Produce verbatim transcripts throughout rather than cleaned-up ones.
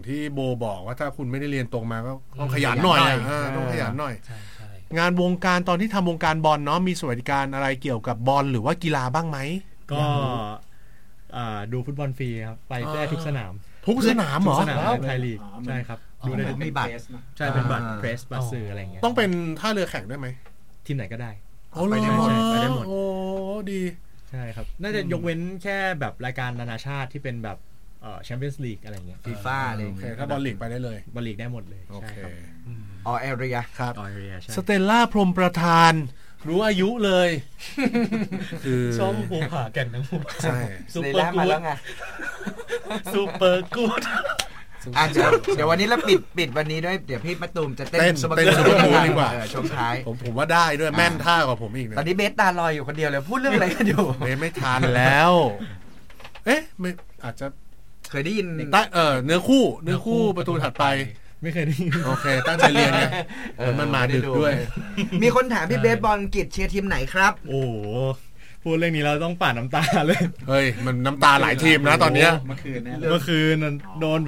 ที่โบบอกว่าถ้าคุณไม่ได้เรียนตรงมาก็ต้องขยันหน่อยต้องขยันหน่อยงานวงการตอนที่ทำวงการบอลเนาะมีสวัสดิการอะไรเกี่ยวกับบอลหรือว่ากีฬาบ้างไหมก็ดูฟุตบอลฟรีครับไปได้ทุกสนามทุกสนามเหรอสนามในไทยลีกใช่ครับดูได้ทุกบัตรใช่เป็นบัตรเพรสบัตรสื่ออะไรเงี้ยต้องเป็นท่าเรือแข่งได้ไหมทีมไหนก็ได้ไปได้หมดไปได้หมดโอ้ดีใช่ครับน่าจะยกเว้นแค่แบบรายการนานาชาติที่เป็นแบบเอ่อแชมเปี้ยนส์ลีกอะไรเงี้ยฟีฟ่าอะไรโอเคถ้าบอลลีกไปได้เลยบอลลีกได้หมดเลยโอเคออเอเรียครับออเอเรียใช่สเตลล่าพรหมประธานรู้อายุเลยคือชอบภูผาแก่นทั้งภูใช่ซูเปอร์กู๊ดซูเปอร์กู๊ดอ่ะเดี๋ยวเดี๋ยววันนี้เราปิดปิดวันนี้ด้วยเดี๋ยวพี่มะตูมจะเต้นซูเปอร์กู๊ดดีกว่าช่วงท้ายผมผมว่าได้ด้วยแม่นท่ากว่าผมอีกนะตอนนี้เบสตาลอยอยู่คนเดียวเลยพูดเรื่องอะไรกันอยู่เบสไม่ทันแล้วเอ๊ะไม่อาจจะเคยได้ยินเออเนื้อคู่เนื้อคู่ประตูถัดไปไม่เคยได้ยินโอเคตั้งใจเรียนไงมันมาดึกด้วยมีคนถามพี่เบสบอลกิจเชียร์ทีมไหนครับโอ้พูดเรื่องนี้เราต้องปาดน้ำตาเลยเฮ้ยมันน้ำตาหลายทีมนะตอนเนี้ยเมื่อคืนนะเมื่อคืนโดนไป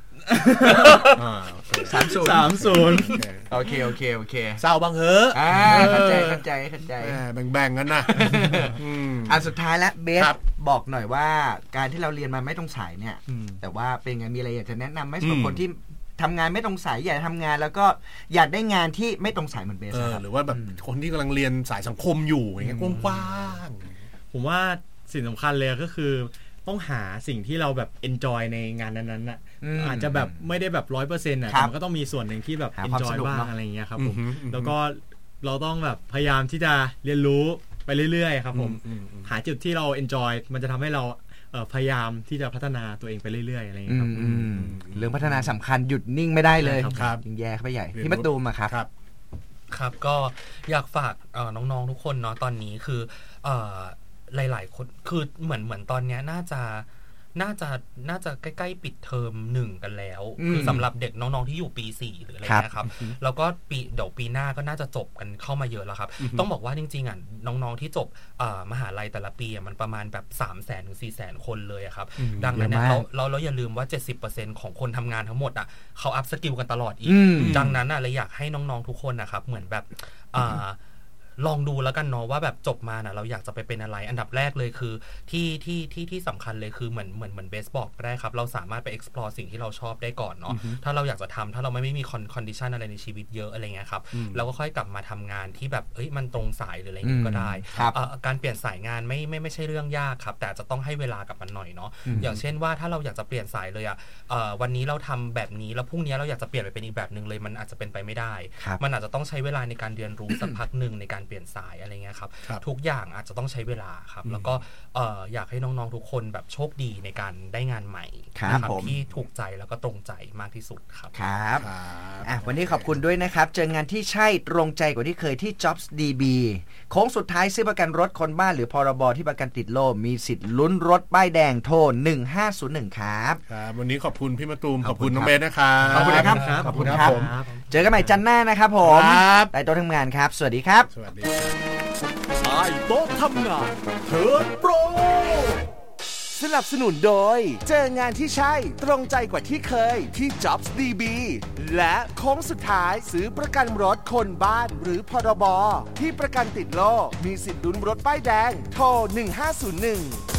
สามศูนย์สามศูนย์โอเคโอเคโอเคเศร้าบ้างเหอะอ่าเข้าใจเข้าใจเข้าใจแบ่งๆกันนะอ่ะสุดท้ายแล้วเบสบอกหน่อยว่าการที่เราเรียนมาไม่ตรงสายเนี่ยแต่ว่าเป็นไงมีอะไรอยากจะแนะนำไหมสำหรับคนที่ทำงานไม่ตรงสายอยากทำงานแล้วก็อยากได้งานที่ไม่ตรงสายเหมือนเบสหรือว่าแบบคนที่กำลังเรียนสายสังคมอยู่อย่างเงี้ยกว้างๆผมว่าสิ่งสำคัญเลยก็คือต้องหาสิ่งที่เราแบบเอนจอยในงานนั้นๆน่ะอาจจะแบบไม่ได้แบบ ร้อยเปอร์เซ็นต์ น่ะแต่มันก็ต้องมีส่วนหนึ่งที่แบบเอนจอยบ้างอะไรอย่างเงี้ยครับผมแล้วก็เราต้องแบบพยายามที่จะเรียนรู้ไปเรื่อยๆครับผมหาจุดที่เราเอนจอยมันจะทำให้เราพยายามที่จะพัฒนาตัวเองไปเรื่อยๆอะไรอย่างเงี้ยครับเรื่องพัฒนาสำคัญหยุดนิ่งไม่ได้เลยยิ่งแย่เข้าไปใหญ่พี่มะตูมอะครับครับก็อยากฝากน้องๆทุกคนเนาะตอนนี้คือหลายๆคนคือเหมือนเหมือนตอนนี้น่าจะน่าจะน่าจะใกล้ๆปิดเทอมหนึ่งกันแล้วคือสำหรับเด็กน้องๆที่อยู่ปีสี่หรืออะไรนะครับแล้วก็ปีเดี๋ยวปีหน้าก็น่าจะจบกันเข้ามาเยอะแล้วครับต้องบอกว่าจริงๆอ่ะน้องๆที่จบมหาลัยแต่ละปีมันประมาณแบบ สามแสน ถึง สี่แสน คนเลยครับดังนั้นเนี่ยเราเราเราอย่าลืมว่า เจ็ดสิบเปอร์เซ็นต์ ของคนทำงานทั้งหมดอ่ะเขาอัพสกิลกันตลอดอีกดังนั้นอ่ะเลยอยากให้น้องๆทุกคนนะครับเหมือนแบบลองดูแล้วกันเนาะว่าแบบจบมาน่ะเราอยากจะไปเป็นอะไรอันดับแรกเลยคือที่ที่ที่ที่สำคัญเลยคือเหมือนเหมือนเหมือนเบสบอกก็ได้ครับเราสามารถไป explore สิ่งที่เราชอบได้ก่อนเนาะถ้าเราอยากจะทำถ้าเราไม่ไม่มี condition อะไรในชีวิตเยอะอะไรเงี้ยครับเราก็ค่อยกลับมาทำงานที่แบบเอ้ยมันตรงสายหรืออะไรอย่างงี้ก็ได้การเปลี่ยนสายงานไม่ไม่ไม่ใช่เรื่องยากครับแต่จะต้องให้เวลากับมันหน่อยเนาะอย่างเช่นว่าถ้าเราอยากจะเปลี่ยนสายเลยอ่ะวันนี้เราทำแบบนี้แล้วพรุ่งนี้เราอยากจะเปลี่ยนไปเป็นอีกแบบนึงเลยมันอาจจะเป็นไปไม่ได้มันอาจจะต้องใช้เวลาในการเรียนรู้สักพักนึงในการเปลี่ยนสายอะไรครับทุกอย่างอาจจะต้องใช้เวลาครับแล้วก็อยากให้น้องๆทุกคนแบบโชคดีในการได้งานใหม่นะครับที่ถูกใจแล้วก็ตรงใจมากที่สุดครับครับอ่ะวันนี้ขอบคุณด้วยนะครับเจองานที่ใช่ตรงใจกว่าที่เคยที่ Jobs ดี บี โค้งสุดท้ายซื้อประกันรถคนบ้านหรือพรบที่ประกันติดโล่มีสิทธิ์ลุ้นรถป้ายแดงโทรหนึ่งห้าศูนย์หนึ่งครับครับวันนี้ขอบคุณพี่มะตูมขอบคุณน้องเบสนะครับขอบคุณครับขอบคุณครับเจอกันใหม่จันทร์หน้านะครับผมใต้โต๊ะทำงานครับสวัสดีครับสวัสดีใต้โต๊ะทำงานเทิร์นโปรสนับสนุนโดยเจองานที่ใช่ตรงใจกว่าที่เคยที่ Jobs ดี บี และโค้งสุดท้ายซื้อประกันรถคนบ้านหรือพรบที่ประกันติดโล่มีสิทธิ์ลุ้นรถป้ายแดงโทรหนึ่งห้าศูนย์หนึ่ง